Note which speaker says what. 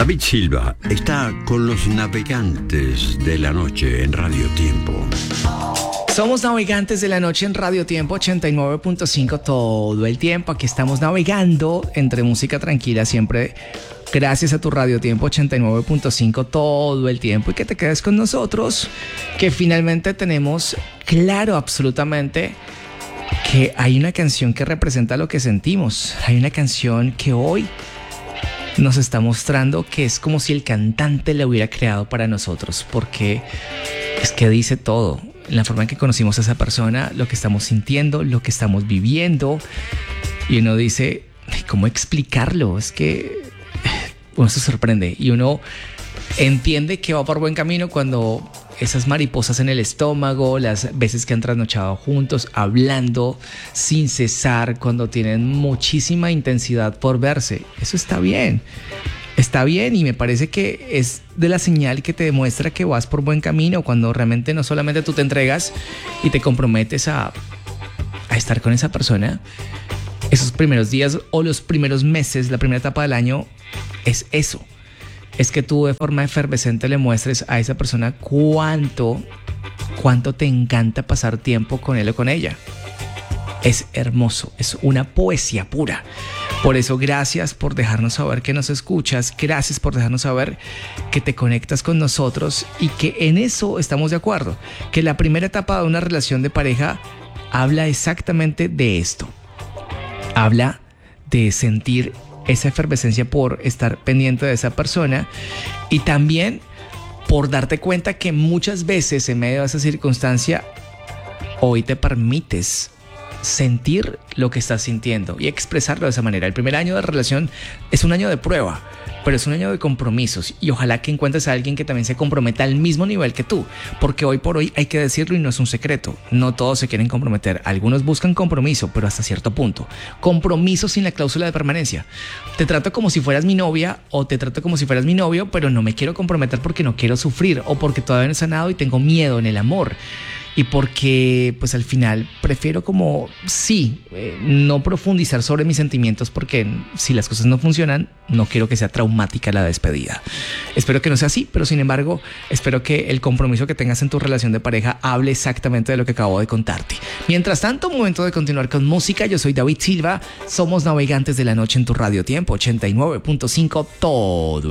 Speaker 1: David Silva está con los navegantes de la noche en Radio Tiempo.
Speaker 2: Somos navegantes de la noche en Radio Tiempo 89.5 todo el tiempo. Aquí estamos navegando entre música tranquila siempre. Gracias a tu Radio Tiempo 89.5 todo el tiempo y que te quedes con nosotros, que finalmente tenemos claro absolutamente que hay una canción que representa lo que sentimos. Hay una canción que hoy nos está mostrando que es como si el cantante la hubiera creado para nosotros, porque es que dice todo. En la forma en que conocimos a esa persona, lo que estamos sintiendo, lo que estamos viviendo. Y uno dice, ¿cómo explicarlo? Es que uno se sorprende y uno entiende que va por buen camino cuando esas mariposas en el estómago, las veces que han trasnochado juntos, hablando sin cesar, cuando tienen muchísima intensidad por verse. Eso está bien. Está bien, y me parece que es de la señal que te demuestra que vas por buen camino, cuando realmente no solamente tú te entregas y te comprometes a estar con esa persona. Esos primeros días o los primeros meses, la primera etapa del año, es eso. Es que tú de forma efervescente le muestres a esa persona cuánto te encanta pasar tiempo con él o con ella. Es hermoso, es una poesía pura. Por eso, gracias por dejarnos saber que nos escuchas, gracias por dejarnos saber que te conectas con nosotros y que en eso estamos de acuerdo, que la primera etapa de una relación de pareja habla exactamente de esto. Habla de sentir esa efervescencia por estar pendiente de esa persona y también por darte cuenta que muchas veces en medio de esa circunstancia hoy te permites sentir lo que estás sintiendo y expresarlo de esa manera. El primer año de relación es un año de prueba, pero es un año de compromisos y ojalá que encuentres a alguien que también se comprometa al mismo nivel que tú, porque hoy por hoy hay que decirlo y no es un secreto, no todos se quieren comprometer, algunos buscan compromiso, pero hasta cierto punto, compromiso sin la cláusula de permanencia. Te trato como si fueras mi novia o te trato como si fueras mi novio, pero no me quiero comprometer porque no quiero sufrir o porque todavía no he sanado y tengo miedo en el amor. Y porque pues al final prefiero como no profundizar sobre mis sentimientos, porque si las cosas no funcionan no quiero que sea traumática la despedida. Espero que no sea así, pero sin embargo espero que el compromiso que tengas en tu relación de pareja hable exactamente de lo que acabo de contarte. Mientras tanto, momento de continuar con música. Yo soy David Silva, somos navegantes de la noche en tu Radio Tiempo 89.5 todo